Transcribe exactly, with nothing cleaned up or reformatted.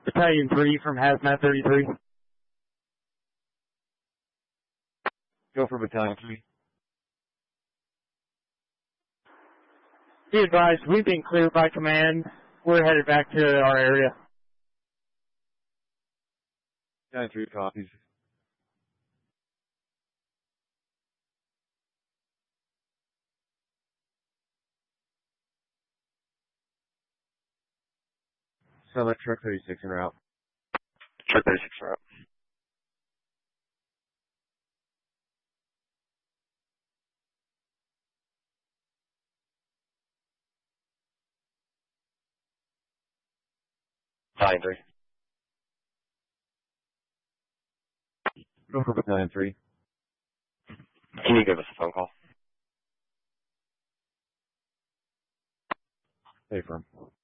Battalion three from Hazmat thirty-three. Go for Battalion three. Be advised, we've been cleared by command. We're headed back to our area. Battalion three copies. Select truck thirty-six en route. Truck thirty-six en route. Battalion three. Go for Battalion three. Can you give us a phone call? Stay firm.